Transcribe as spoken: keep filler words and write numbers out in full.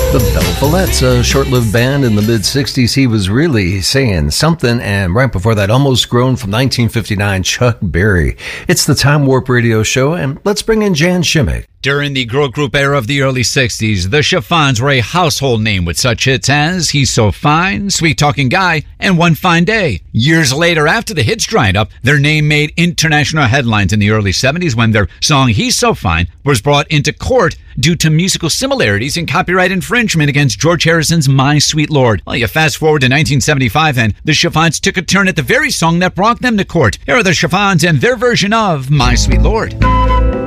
The Belfolettes, a short-lived band in the mid-sixties. He was really saying something, and right before that, Almost Grown from nineteen fifty-nine, Chuck Berry. It's the Time Warp Radio Show, and let's bring in Jan Shimmick. During the girl group era of the early sixties, the Chiffons were a household name with such hits as He's So Fine, Sweet Talking Guy, and One Fine Day. Years later, after the hits dried up, their name made international headlines in the early seventies when their song He's So Fine was brought into court due to musical similarities and copyright infringement against George Harrison's My Sweet Lord. Well, you fast forward to nineteen seventy-five and the Chiffons took a turn at the very song that brought them to court. Here are the Chiffons and their version of My Sweet Lord.